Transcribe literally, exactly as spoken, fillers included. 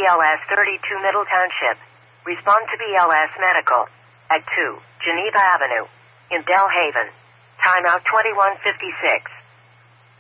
L S thirty-two Middle Township. Respond to B L S Medical at two Geneva Avenue in Delhaven. Timeout twenty-one fifty-six.